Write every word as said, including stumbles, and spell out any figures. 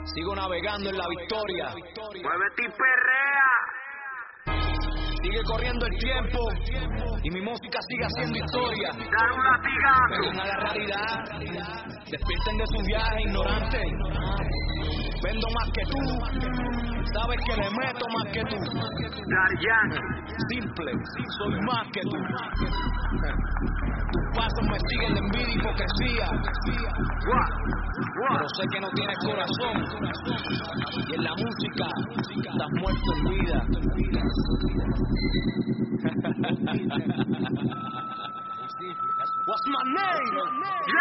Sigo navegando en la victoria. Muévete y perrea. Sigue corriendo el tiempo y mi música sigue haciendo historia. Dar un latigazo. Vengan a la realidad, despierten de su viaje ignorante. Vendo más que tú, sabes que le meto más que tú. Daddy Yankee. Simple, soy más que tú. Tus pasos me siguen de envidia y hipocresía. What? What? Pero sé que no tienes corazón. Y en la música estás muerto en vida. What's my name?